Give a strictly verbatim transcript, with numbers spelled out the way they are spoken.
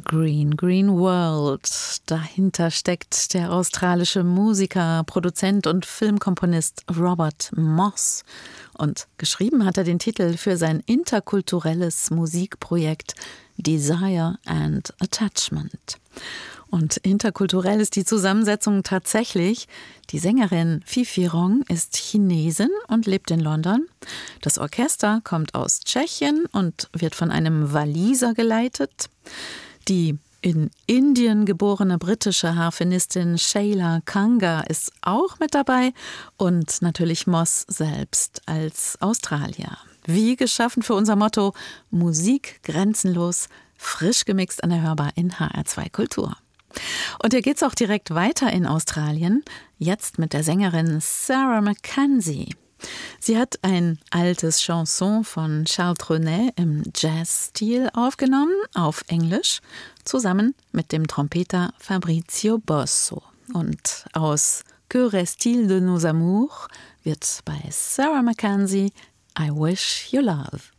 Green, Green World. Dahinter steckt der australische Musiker, Produzent und Filmkomponist Robert Moss. Und geschrieben hat er den Titel für sein interkulturelles Musikprojekt Desire and Attachment. Und interkulturell ist die Zusammensetzung tatsächlich. Die Sängerin Fifi Rong ist Chinesin und lebt in London. Das Orchester kommt aus Tschechien und wird von einem Waliser geleitet. Die in Indien geborene britische Harfenistin Sheila Kanga ist auch mit dabei und natürlich Moss selbst als Australier. Wie geschaffen für unser Motto Musik grenzenlos, frisch gemixt an der Hörbar in H R zwei Kultur. Und hier geht's auch direkt weiter in Australien, jetzt mit der Sängerin Sarah Mackenzie. Sie hat ein altes Chanson von Charles Trenet im Jazz-Stil aufgenommen, auf Englisch, zusammen mit dem Trompeter Fabrizio Bosso. Und aus Que reste-t-il de nos amours wird bei Sarah Mackenzie I Wish You Love.